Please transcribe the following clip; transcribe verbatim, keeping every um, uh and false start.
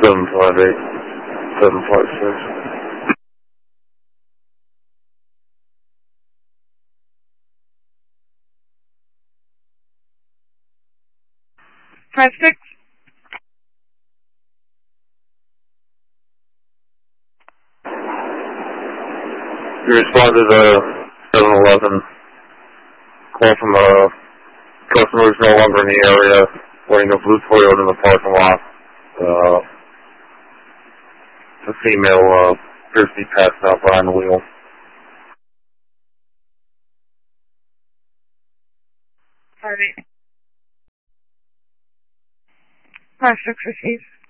seven five eight, seven five six. Five six. You responded to seven eleven. Call from a customer who's no longer in the area, wearing a blue Toyota in the parking lot. Uh, the female uh, appears to be passed out behind the wheel. Five eight. Five six received.